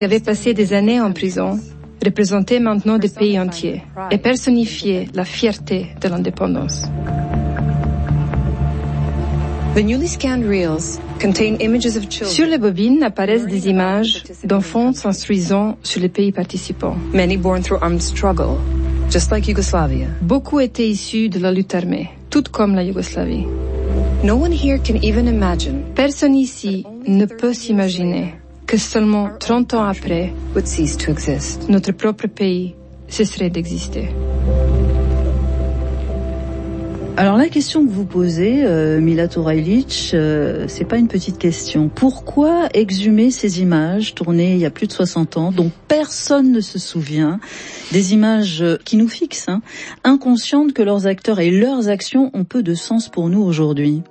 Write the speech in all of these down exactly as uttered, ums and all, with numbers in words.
Il avait passé des années en prison, représentait maintenant des pays entiers et personnifiait la fierté de l'indépendance. Sur les bobines apparaissent des images d'enfants s'instruisant sur les pays participants. Beaucoup étaient issus de la lutte armée, tout comme la Yougoslavie. Personne ici ne peut s'imaginer que seulement trente ans après, notre propre pays cesserait d'exister. Alors la question que vous posez, euh, Mila Turajlić, euh, c'est pas une petite question. Pourquoi exhumer ces images tournées il y a plus de soixante ans, dont personne ne se souvient, des images qui nous fixent, hein, inconscientes que leurs acteurs et leurs actions ont peu de sens pour nous aujourd'hui?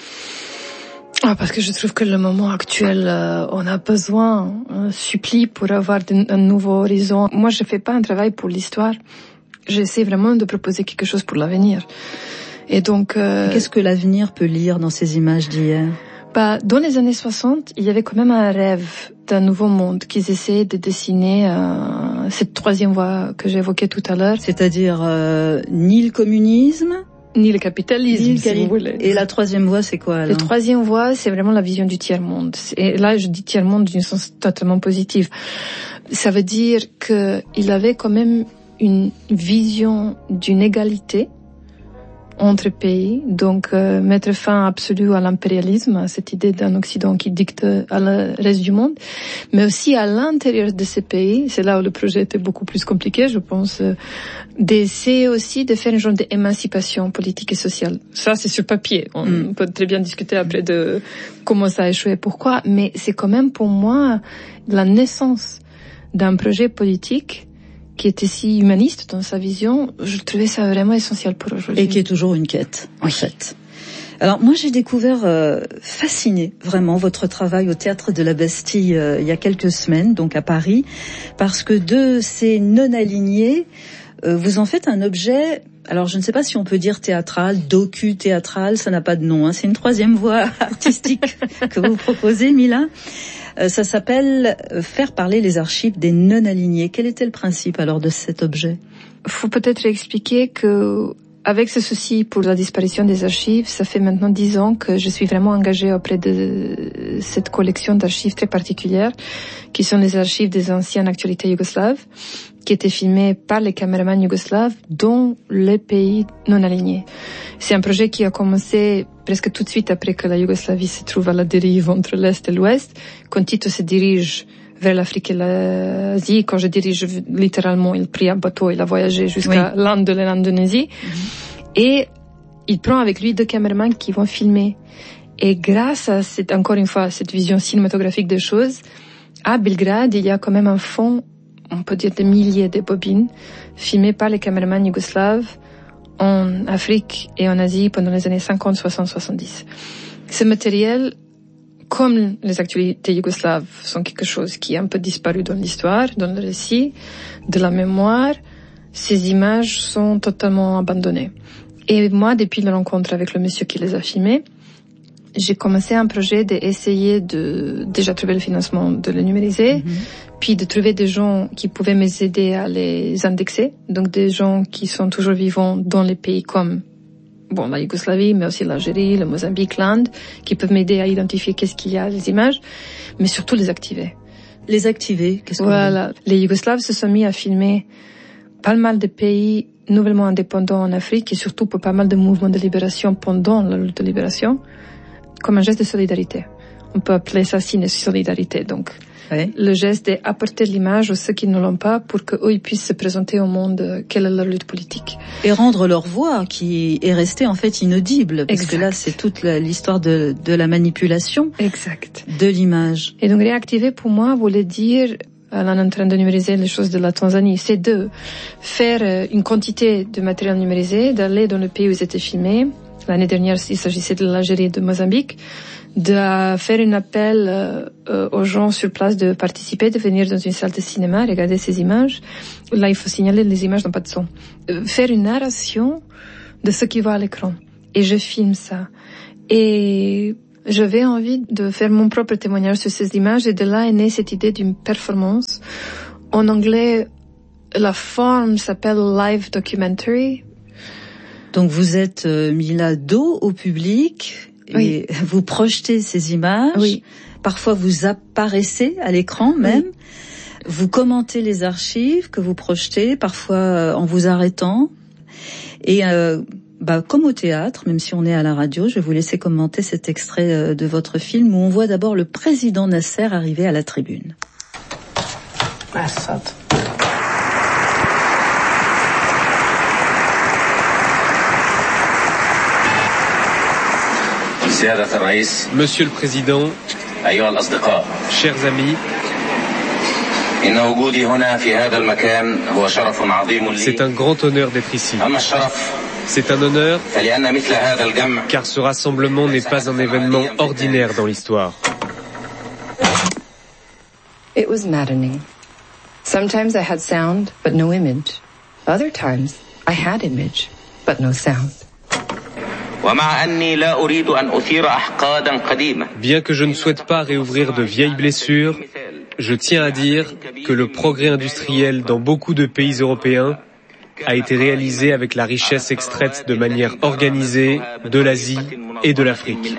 Ah, parce que je trouve que le moment actuel, euh, on a besoin, un supplie pour avoir un nouveau horizon. Moi, je fais pas un travail pour l'histoire. J'essaie vraiment de proposer quelque chose pour l'avenir. Et donc, euh, qu'est-ce que l'avenir peut lire dans ces images d'hier? Bah, dans les années soixante, il y avait quand même un rêve d'un nouveau monde qu'ils essayaient de dessiner, euh, cette troisième voie que j'évoquais tout à l'heure. C'est-à-dire euh, ni le communisme, ni le capitalisme, ni le si vous voulez. Et la troisième voie, c'est quoi alors? La troisième voie, c'est vraiment la vision du tiers-monde. Et là, je dis tiers-monde d'une sens totalement positif. Ça veut dire qu'il avait quand même une vision d'une égalité entre pays, donc euh, mettre fin absolue à l'impérialisme, à cette idée d'un Occident qui dicte à le reste du monde, mais aussi à l'intérieur de ces pays, c'est là où le projet était beaucoup plus compliqué, je pense, euh, d'essayer aussi de faire un genre d'émancipation politique et sociale. Ça, c'est sur papier. On mm. peut très bien discuter après de comment ça a échoué, pourquoi, mais c'est quand même pour moi la naissance d'un projet politique qui était si humaniste dans sa vision. Je trouvais ça vraiment essentiel pour aujourd'hui. Et qui est toujours une quête, en oui. fait. Alors moi j'ai découvert, euh, fasciné vraiment votre travail au Théâtre de la Bastille euh, il y a quelques semaines, donc à Paris, parce que de ces non-alignés, euh, vous en faites un objet, alors je ne sais pas si on peut dire théâtral, docu-théâtral, ça n'a pas de nom, hein, c'est une troisième voie artistique que vous proposez, Mila. Euh, ça s'appelle « Faire parler les archives des non-alignés ». Quel était le principe alors de cet objet? Il faut peut-être expliquer que avec ce souci pour la disparition des archives, ça fait maintenant dix ans que je suis vraiment engagée auprès de cette collection d'archives très particulières, qui sont les archives des anciennes actualités yougoslaves, qui étaient filmées par les caméramans yougoslaves dans les pays non alignés. C'est un projet qui a commencé presque tout de suite après que la Yougoslavie se trouve à la dérive entre l'Est et l'Ouest, quand Tito se dirige vers l'Afrique et l'Asie. Quand je dirige littéralement, il prit un bateau, il a voyagé jusqu'à oui. l'Inde de l'Indonésie. Mm-hmm. Et il prend avec lui deux caméramans qui vont filmer. Et grâce à cette, encore une fois, cette vision cinématographique des choses, à Belgrade, il y a quand même un fond, on peut dire des milliers de bobines, filmées par les caméramans yougoslaves en Afrique et en Asie pendant les années cinquante, soixante, soixante-dix. Ce matériel, comme les actualités yougoslaves, sont quelque chose qui est un peu disparu dans l'histoire, dans le récit, de la mémoire, ces images sont totalement abandonnées. Et moi, depuis la rencontre avec le monsieur qui les a filmées, j'ai commencé un projet d'essayer de déjà trouver le financement de les numériser, mm-hmm. puis de trouver des gens qui pouvaient m'aider à les indexer, donc des gens qui sont toujours vivants dans les pays comme bon la Yougoslavie, mais aussi l'Algérie, le Mozambique, l'Inde, qui peuvent m'aider à identifier qu'est-ce qu'il y a les images, mais surtout les activer. Les activer, qu'est-ce qu'on Voilà, dit? Les Yougoslaves se sont mis à filmer pas mal de pays nouvellement indépendants en Afrique et surtout pour pas mal de mouvements de libération pendant la lutte de libération, comme un geste de solidarité. On peut appeler ça signe de solidarité. Donc, oui. Le geste d'apporter l'image à ceux qui ne l'ont pas pour qu'eux ils puissent se présenter au monde quelle est leur lutte politique. Et rendre leur voix qui est restée en fait inaudible. Parce exact. Que là, c'est toute la, l'histoire de, de la manipulation exact. De l'image. Et donc, réactiver pour moi voulait dire, là, on est en train de numériser les choses de la Tanzanie, c'est de faire une quantité de matériel numérisé, d'aller dans le pays où ils étaient filmés. L'année dernière, il s'agissait de l'Algérie et de Mozambique, de faire un appel euh, aux gens sur place de participer, de venir dans une salle de cinéma, regarder ces images. Là, il faut signaler les images n'ont pas de son. Euh, faire une narration de ce qui va à l'écran. Et je filme ça. Et J'avais envie de faire mon propre témoignage sur ces images et de là est née cette idée d'une performance. En anglais, la forme s'appelle live documentary. Donc vous êtes euh, mis là dos au public et oui. Vous projetez ces images. Oui. Parfois vous apparaissez à l'écran même. Oui. Vous commentez les archives que vous projetez, parfois euh, en vous arrêtant. Et euh, bah, comme au théâtre, même si on est à la radio, je vais vous laisser commenter cet extrait euh, de votre film où on voit d'abord le président Nasser arriver à la tribune. Assad. Monsieur le Président, chers amis, c'est un grand honneur d'être ici. C'est un honneur car ce rassemblement n'est pas un événement ordinaire dans l'histoire. It was maddening. Sometimes I had sound, but no image. Other times I had image, but no sound. Bien que je ne souhaite pas réouvrir de vieilles blessures, je tiens à dire que le progrès industriel dans beaucoup de pays européens a été réalisé avec la richesse extraite de manière organisée de l'Asie et de l'Afrique.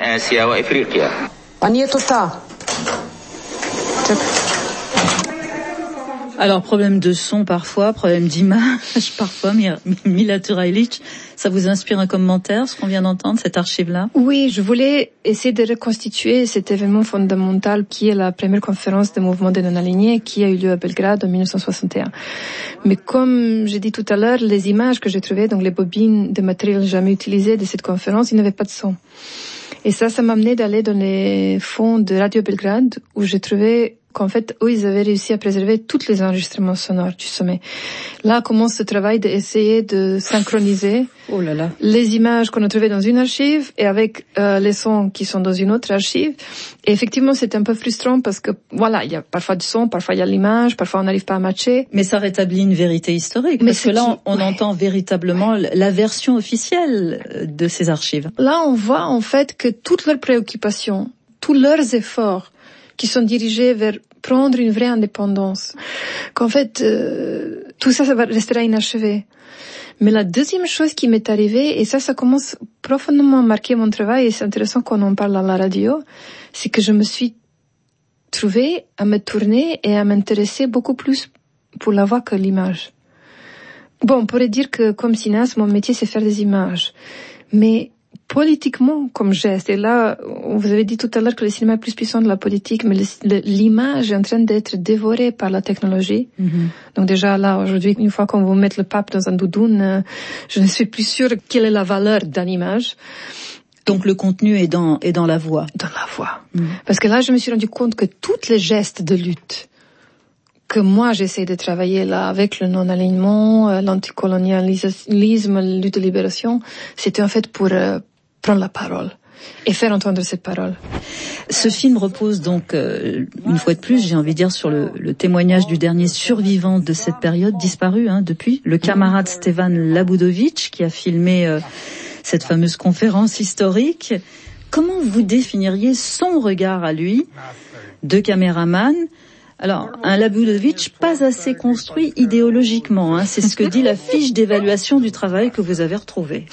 Alors, problème de son parfois, problème d'image parfois. Mila Turajlic, ça vous inspire un commentaire, ce qu'on vient d'entendre, cette archive-là? Oui, je voulais essayer de reconstituer cet événement fondamental qui est la première conférence des mouvements des non-alignés qui a eu lieu à Belgrade en mille neuf cent soixante et un. Mais comme j'ai dit tout à l'heure, les images que j'ai trouvées, donc les bobines de matériel jamais utilisées de cette conférence, il n'y avait pas de son. Et ça, ça m'a amené d'aller dans les fonds de Radio Belgrade où j'ai trouvé qu'en fait, eux, ils avaient réussi à préserver tous les enregistrements sonores du sommet. Là commence ce travail d'essayer de synchroniser oh là là. les images qu'on a trouvées dans une archive et avec euh, les sons qui sont dans une autre archive. Et effectivement, c'est un peu frustrant parce que, voilà, il y a parfois du son, parfois il y a l'image, parfois on n'arrive pas à matcher. Mais ça rétablit une vérité historique. Mais parce que là, qui... on, on ouais. entend véritablement la version officielle de ces archives. Là, on voit en fait que toutes leurs préoccupations, tous leurs efforts qui sont dirigés vers prendre une vraie indépendance, qu'en fait, euh, tout ça, ça va restera inachevé. Mais la deuxième chose qui m'est arrivée, et ça, ça commence profondément à marquer mon travail, et c'est intéressant qu'on en parle à la radio, c'est que je me suis trouvée à me tourner et à m'intéresser beaucoup plus pour la voix que l'image. Bon, on pourrait dire que comme cinéaste, mon métier, c'est faire des images. Mais politiquement, comme geste, et là, vous avez dit tout à l'heure que le cinéma est plus puissant de la politique, mais le, le, l'image est en train d'être dévorée par la technologie. Mm-hmm. Donc déjà là, aujourd'hui, une fois qu'on vous met le pape dans un doudoune, euh, je ne suis plus sûre quelle est la valeur d'une image. Donc le contenu est dans, est dans la voix. Dans la voix. Mm-hmm. Parce que là, je me suis rendu compte que tous les gestes de lutte que moi j'essaie de travailler là avec le non-alignement, l'anticolonialisme, la lutte de libération, c'était en fait pour euh, prendre la parole et faire entendre cette parole. Ce film repose donc, euh, une fois de plus, j'ai envie de dire, sur le, le témoignage du dernier survivant de cette période, disparu hein, depuis, le camarade Stevan Labudovic, qui a filmé euh, cette fameuse conférence historique. Comment vous définiriez son regard à lui, de caméraman? Alors, un Labudovic pas assez construit idéologiquement, hein, c'est ce que dit la fiche d'évaluation du travail que vous avez retrouvé.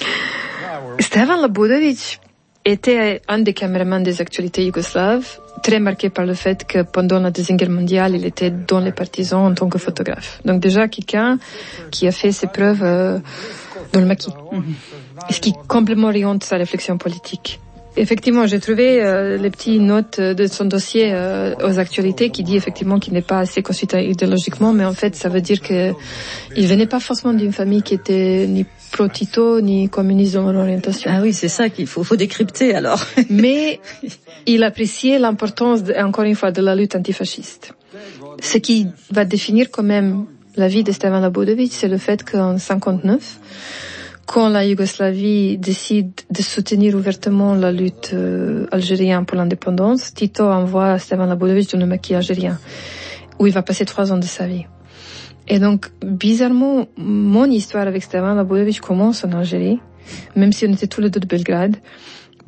Stevan Labudovic était un des caméramans des actualités yougoslaves, très marqué par le fait que pendant la Deuxième Guerre mondiale, il était dans les partisans en tant que photographe. Donc déjà, quelqu'un qui a fait ses preuves euh, dans le maquis. Mm-hmm. Ce qui complètement oriente sa réflexion politique. Effectivement, j'ai trouvé euh, les petites notes de son dossier euh, aux actualités qui dit effectivement qu'il n'est pas assez construit idéologiquement, mais en fait, ça veut dire que il venait pas forcément d'une famille qui était ni pro-Tito ni communiste dans l'orientation. Ah oui, c'est ça qu'il faut, faut décrypter alors. Mais il appréciait l'importance, de, encore une fois, de la lutte antifasciste. Ce qui va définir quand même la vie de Stevan Labudovic, c'est le fait qu'en cinquante-neuf, quand la Yougoslavie décide de soutenir ouvertement la lutte euh, algérienne pour l'indépendance, Tito envoie Stevan Labudovic dans le maquis algérien, où il va passer trois ans de sa vie. Et donc, bizarrement, mon histoire avec Stevan Labudovic commence en Algérie, même si on était tous les deux de Belgrade,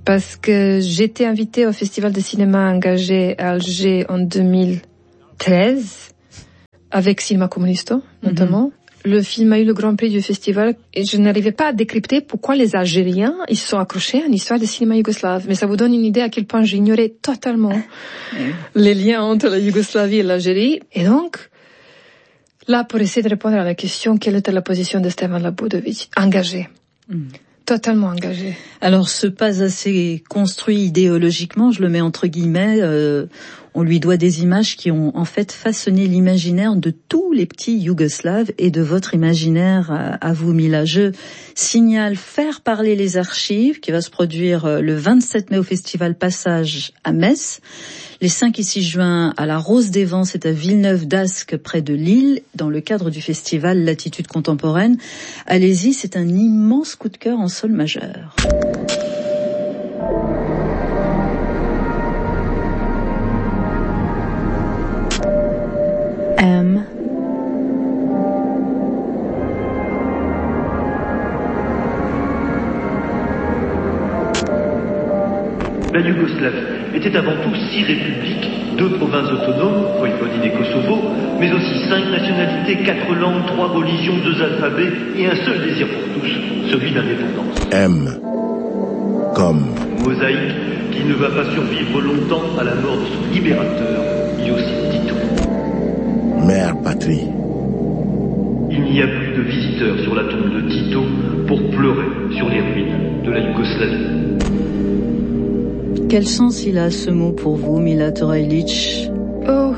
Parce que j'étais invitée au Festival de cinéma engagé à Alger en deux mille treize, avec Cinema Comunisto, notamment. Mm-hmm. Le film a eu le grand prix du festival et je n'arrivais pas à décrypter pourquoi les Algériens, ils se sont accrochés à une histoire de cinéma yougoslave. Mais ça vous donne une idée à quel point j'ignorais totalement mm. les liens entre la Yougoslavie et l'Algérie. Et donc, là, pour essayer de répondre à la question, quelle était la position de Stevan Labudovic? Engagé. Mm. Totalement engagé. Alors, ce pas assez construit idéologiquement, je le mets entre guillemets, euh, on lui doit des images qui ont en fait façonné l'imaginaire de tous les petits Yougoslaves et de votre imaginaire à, à vous, Mila. Je signale Faire parler les archives, qui va se produire le vingt-sept mai au Festival Passage à Metz. Les cinq et six juin à la Rose des Vents, c'est à Villeneuve-d'Ascq, près de Lille, dans le cadre du festival Latitude Contemporaine. Allez-y, c'est un immense coup de cœur en sol majeur. M. La Yougoslavie était avant tout six républiques, deux provinces autonomes, Voïvodine et Kosovo, mais aussi cinq nationalités, quatre langues, trois religions, deux alphabets et un seul désir pour tous, celui d'indépendance. M. Comme. Mosaïque qui ne va pas survivre longtemps à la mort de son libérateur, Iosif Tito. Mère patrie. Il n'y a plus de visiteurs sur la tombe de Tito pour pleurer sur les ruines de la Yougoslavie. Quel sens il a ce mot pour vous, Mila Turajlić? Oh.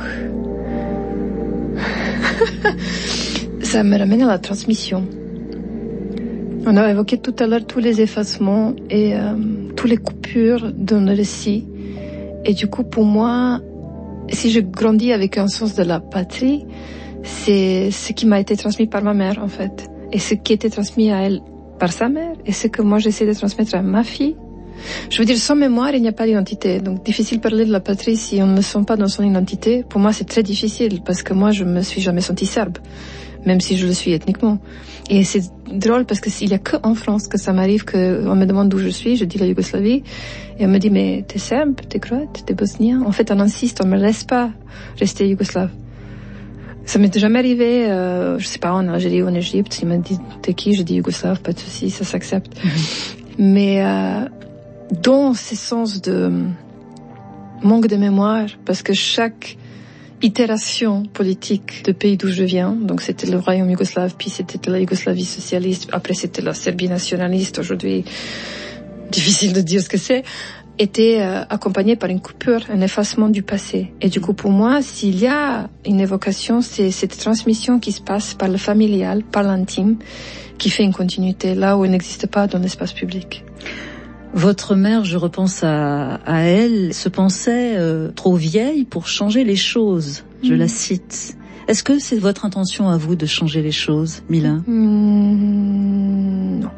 Ça me ramène à la transmission. On a évoqué tout à l'heure tous les effacements et euh, toutes les coupures dans le récit. Et du coup, pour moi, si je grandis avec un sens de la patrie, c'est ce qui m'a été transmis par ma mère, en fait. Et ce qui était transmis à elle par sa mère. Et ce que moi, j'essaie de transmettre à ma fille. Je veux dire, sans mémoire, il n'y a pas d'identité. Donc, difficile de parler de la patrie si on ne se sent pas dans son identité. Pour moi, c'est très difficile parce que moi, je me suis jamais sentie serbe, même si je le suis ethniquement. Et c'est drôle parce que il y a que en France que ça m'arrive qu'on me demande d'où je suis, je dis la Yougoslavie, et on me dit, mais t'es serbe, t'es croate, t'es bosnien. En fait, on insiste, on me laisse pas rester yougoslave. Ça m'est jamais arrivé, euh, je sais pas, en Algérie ou en Égypte, ils me disent, t'es qui? Je dis yougoslave, pas de souci, ça s'accepte. Mm-hmm. Mais, euh, dans ce sens de manque de mémoire, parce que chaque itération politique du pays d'où je viens, donc c'était le royaume yougoslave, puis c'était la Yougoslavie socialiste, après c'était la Serbie nationaliste, aujourd'hui difficile de dire ce que c'est, était euh, accompagnée par une coupure, un effacement du passé. Et du coup, pour moi, s'il y a une évocation, c'est cette transmission qui se passe par le familial, par l'intime, qui fait une continuité là où elle n'existe pas dans l'espace public. Votre mère, je repense à, à elle, se pensait euh, trop vieille pour changer les choses. Je mmh. la cite. Est-ce que c'est votre intention à vous de changer les choses, Mila? mmh, Non.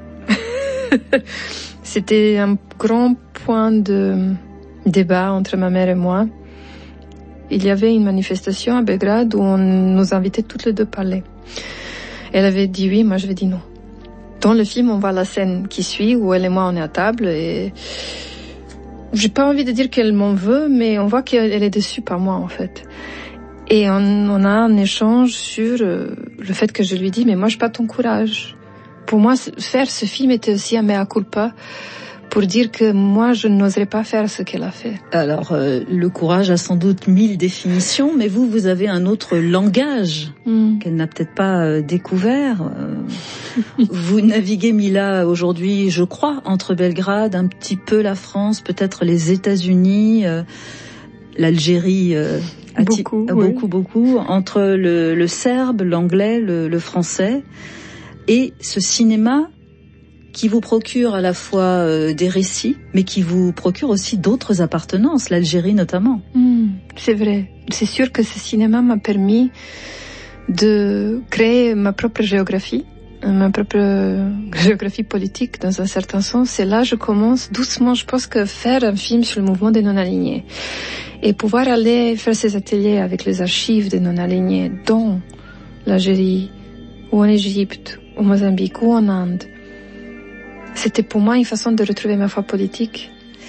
C'était un grand point de débat entre ma mère et moi. Il y avait une manifestation à Belgrade où on nous invitait toutes les deux à parler. Elle avait dit oui, moi je vais dire non. Dans le film, on voit la scène qui suit où elle et moi on est à table et j'ai pas envie de dire qu'elle m'en veut, mais on voit qu'elle est déçue par moi en fait. Et on, on a un échange sur euh, le fait que je lui dis mais moi j'ai pas ton courage. Pour moi, faire ce film était aussi un mea culpa pour dire que moi je n'oserais pas faire ce qu'elle a fait. Alors euh, le courage a sans doute mille définitions, mais vous, vous avez un autre langage mm. qu'elle n'a peut-être pas euh, découvert. Euh, vous naviguez, Mila, aujourd'hui, je crois, entre Belgrade, un petit peu la France, peut-être les États-Unis, euh, l'Algérie. Euh, beaucoup, atti- oui. beaucoup, beaucoup, entre le, le serbe, l'anglais, le, le français, et ce cinéma qui vous procure à la fois euh, des récits, mais qui vous procure aussi d'autres appartenances, l'Algérie notamment. Mmh, c'est vrai. C'est sûr que ce cinéma m'a permis de créer ma propre géographie, ma propre géographie politique dans un certain sens. Et là, je commence doucement, je pense que faire un film sur le mouvement des non-alignés et pouvoir aller faire ces ateliers avec les archives des non-alignés dans l'Algérie ou en Égypte, au Mozambique ou en Inde, c'était pour moi une façon de retrouver ma foi politique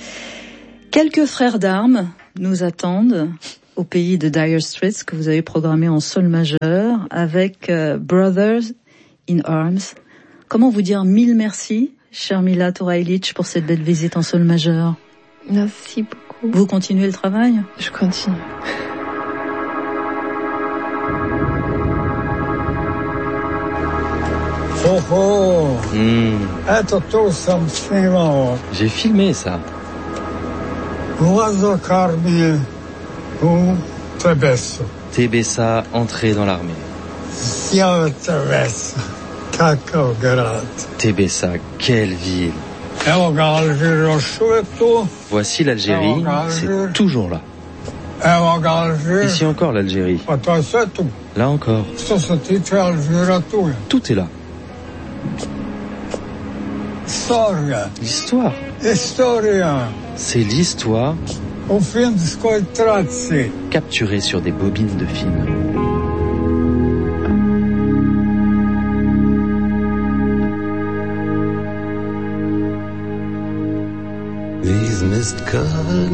Quelques frères d'armes nous attendent au pays de Dire Straits que vous avez programmé en sol majeur avec euh, Brothers in Arms. Comment vous dire mille merci, cher Mila Torailic, pour cette belle visite en sol majeur. Merci beaucoup. Vous continuez le travail? Je continue. Oh oh. Mm. Это то сам снимал. J'ai filmé ça. Влазок армии у Тебесу. Tébessa entré dans l'armée. Я Тебеса. Каков град. Tébessa, quelle ville. Evo ga Alžir još tu. Voici l'Algérie, c'est toujours là. Evo ga Alžir. Ici encore l'Algérie. Pa to je sve tu. Là encore. Što se tiče Alžira tu je. Tout est là. Istorija. L'histoire. Istorija. C'est l'histoire U filmskoj traci. capturée sur des bobines de film. These mist-covered